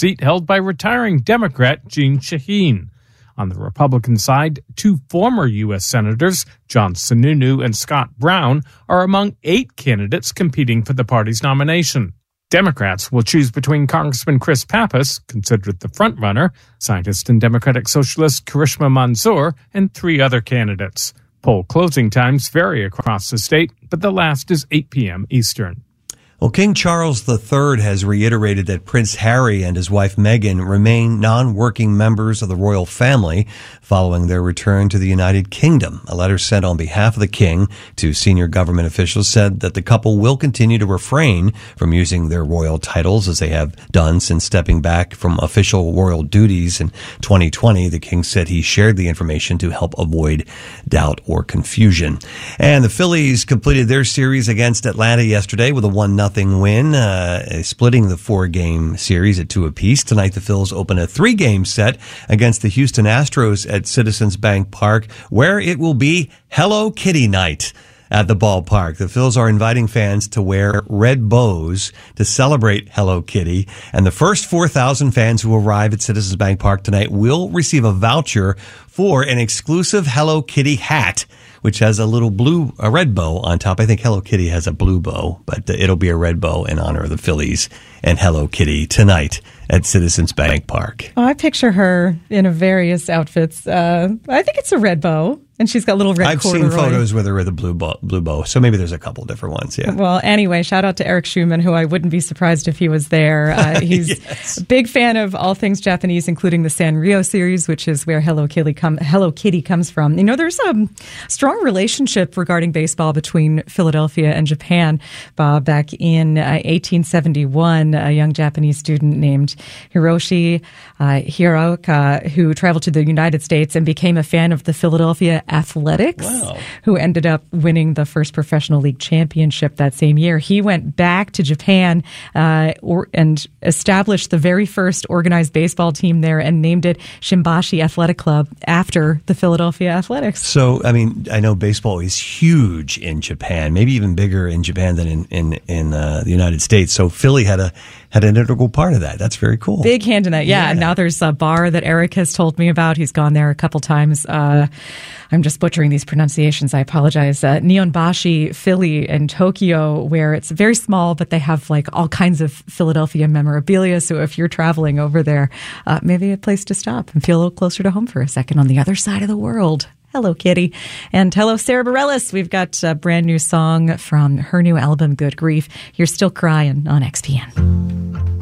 seat held by retiring Democrat Jeanne Shaheen. On the Republican side, 2 former U.S. Senators, John Sununu and Scott Brown, are among 8 candidates competing for the party's nomination. Democrats will choose between Congressman Chris Pappas, considered the frontrunner, scientist and Democratic Socialist Karishma Manzoor, and 3 other candidates. Poll closing times vary across the state, but the last is 8 p.m. Eastern. Well, King Charles III has reiterated that Prince Harry and his wife Meghan remain non-working members of the royal family following their return to the United Kingdom. A letter sent on behalf of the king to senior government officials said that the couple will continue to refrain from using their royal titles as they have done since stepping back from official royal duties in 2020. The king said he shared the information to help avoid doubt or confusion. And the Phillies completed their series against Atlanta yesterday with a 1-0 win, splitting the 4-game series at 2 apiece. Tonight, the Phils open a 3-game set against the Houston Astros at Citizens Bank Park, where it will be Hello Kitty night at the ballpark. The Phils are inviting fans to wear red bows to celebrate Hello Kitty, and the first 4,000 fans who arrive at Citizens Bank Park tonight will receive a voucher for an exclusive Hello Kitty hat, which has a red bow on top. I think Hello Kitty has a blue bow, but it'll be a red bow in honor of the Phillies and Hello Kitty tonight at Citizens Bank Park. Oh, I picture her in various outfits. I think it's a red bow, and she's got little red corduroy. I've seen photos with her with a blue bow, so maybe there's a couple different ones, yeah. Well, anyway, shout out to Eric Schumann, who I wouldn't be surprised if he was there. He's yes. a big fan of all things Japanese, including the Sanrio series, which is where Hello Kitty comes from. You know, there's a strong relationship regarding baseball between Philadelphia and Japan. Back in 1871, a young Japanese student named Hiroshi Hiraoka, who traveled to the United States and became a fan of the Philadelphia Athletics, wow. who ended up winning the first professional league championship that same year. He went back to Japan and established the very first organized baseball team there and named it Shimbashi Athletic Club after the Philadelphia Athletics. So, I mean, I know baseball is huge in Japan, maybe even bigger in Japan than in the United States. So Philly had an integral part of that. That's very cool. Big hand in that, yeah. And now there's a bar that Eric has told me about. He's gone there a couple times. I'm just butchering these pronunciations. I apologize. Nihonbashi Philly in Tokyo, where it's very small, but they have like all kinds of Philadelphia memorabilia. So if you're traveling over there, maybe a place to stop and feel a little closer to home for a second on the other side of the world. Hello, Kitty. And hello, Sarah Bareilles. We've got a brand new song from her new album, Good Grief. You're Still Crying on XPN.